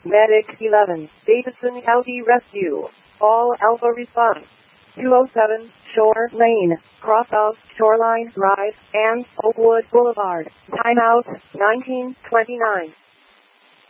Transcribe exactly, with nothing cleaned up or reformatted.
Medic eleven, Davidson County Rescue. All Alpha response. two oh seven, Shore Lane, cross of Shoreline Drive and Oakwood Boulevard. Timeout, nineteen twenty-nine.